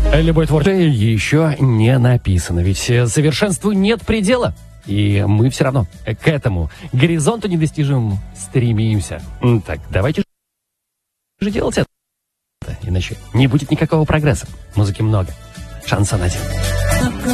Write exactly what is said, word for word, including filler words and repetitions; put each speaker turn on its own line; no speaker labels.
Любое творчество еще не написано, ведь совершенству нет предела. И мы все равно к этому горизонту недостижимому стремимся. Так, давайте же делать это, иначе не будет никакого прогресса. Музыки много. Шансон один.